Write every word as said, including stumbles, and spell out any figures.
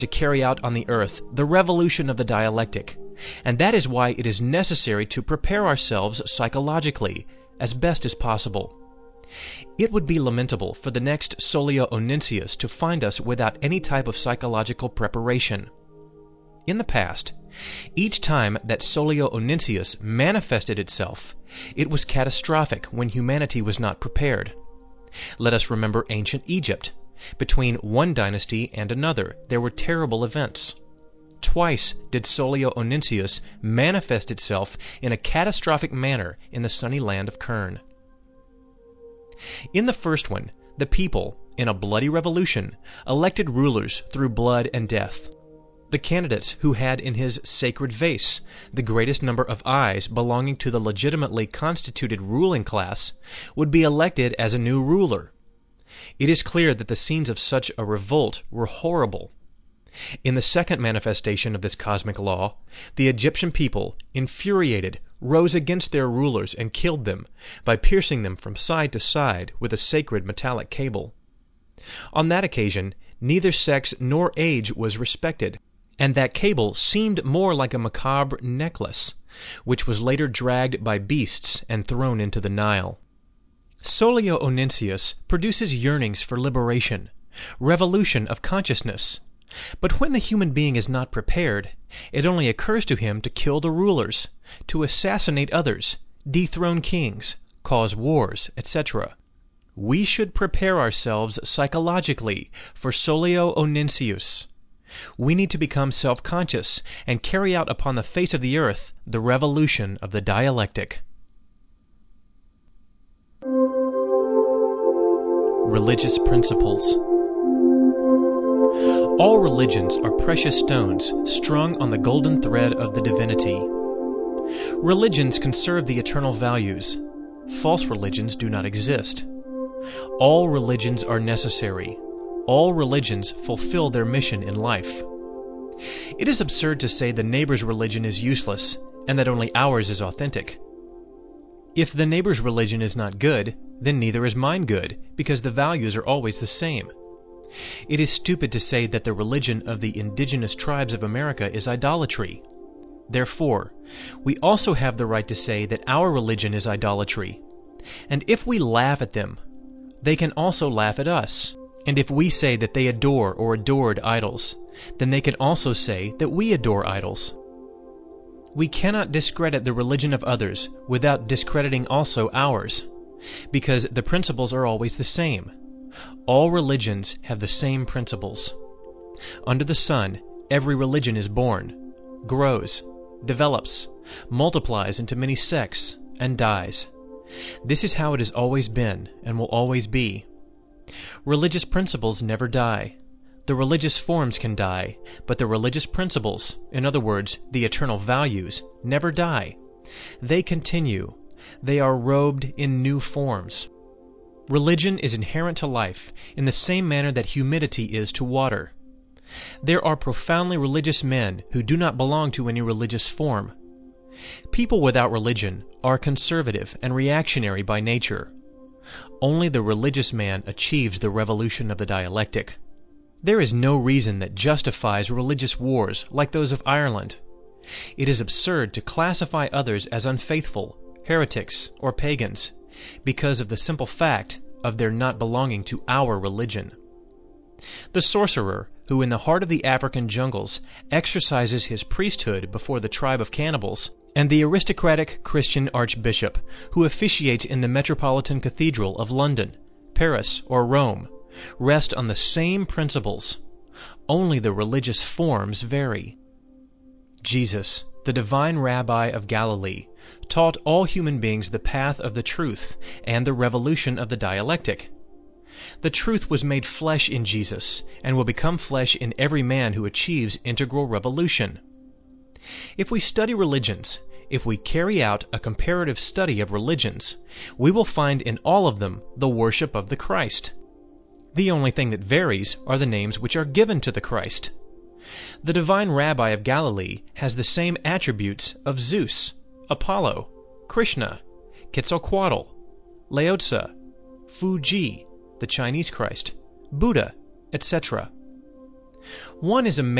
to carry out on the earth the revolution of the dialectic, and that is why it is necessary to prepare ourselves psychologically as best as possible. It would be lamentable for the next Solia Onensius to find us without any type of psychological preparation. In the past, each time that Solia Onensius manifested itself, it was catastrophic when humanity was not prepared. Let us remember ancient Egypt. Between one dynasty and another, there were terrible events. Twice did Solia Onensius manifest itself in a catastrophic manner in the sunny land of Kern. In the first one, the people, in a bloody revolution, elected rulers through blood and death. The candidates who had in his sacred vase the greatest number of eyes belonging to the legitimately constituted ruling class would be elected as a new ruler. It is clear that the scenes of such a revolt were horrible. In the second manifestation of this cosmic law, the Egyptian people, infuriated, rose against their rulers and killed them by piercing them from side to side with a sacred metallic cable. On that occasion, neither sex nor age was respected, and that cable seemed more like a macabre necklace, which was later dragged by beasts and thrown into the Nile. Solia Onensius produces yearnings for liberation, revolution of consciousness. But when the human being is not prepared, it only occurs to him to kill the rulers, to assassinate others, dethrone kings, cause wars, et cetera. We should prepare ourselves psychologically for Solia Onensius. We need to become self-conscious and carry out upon the face of the earth the revolution of the dialectic. Religious principles. All religions are precious stones strung on the golden thread of the divinity. Religions conserve the eternal values. False religions do not exist. All religions are necessary. All religions fulfill their mission in life. It is absurd to say the neighbor's religion is useless and that only ours is authentic. If the neighbor's religion is not good, then neither is mine good, because the values are always the same. It is stupid to say that the religion of the indigenous tribes of America is idolatry. Therefore, we also have the right to say that our religion is idolatry. And if we laugh at them, they can also laugh at us. And if we say that they adore or adored idols, then they can also say that we adore idols. We cannot discredit the religion of others without discrediting also ours, because the principles are always the same. All religions have the same principles. Under the sun, every religion is born, grows, develops, multiplies into many sects, and dies. This is how it has always been and will always be. Religious principles never die. The religious forms can die, but the religious principles, in other words, the eternal values, never die. They continue. They are robed in new forms. Religion is inherent to life in the same manner that humidity is to water. There are profoundly religious men who do not belong to any religious form. People without religion are conservative and reactionary by nature. Only the religious man achieves the revolution of the dialectic. There is no reason that justifies religious wars like those of Ireland. It is absurd to classify others as unfaithful, heretics, or pagans, because of the simple fact of their not belonging to our religion. The sorcerer, who in the heart of the African jungles exercises his priesthood before the tribe of cannibals, and the aristocratic Christian archbishop, who officiates in the Metropolitan Cathedral of London, Paris, or Rome, rest on the same principles. Only the religious forms vary. Jesus, the divine rabbi of Galilee, taught all human beings the path of the truth and the revolution of the dialectic. The truth was made flesh in Jesus and will become flesh in every man who achieves integral revolution. If we study religions, if we carry out a comparative study of religions, we will find in all of them the worship of the Christ. The only thing that varies are the names which are given to the Christ. The divine rabbi of Galilee has the same attributes of Zeus, Apollo, Krishna, Quetzalcoatl, Laozi, Fu Ji, the Chinese Christ, Buddha, et cetera. One is a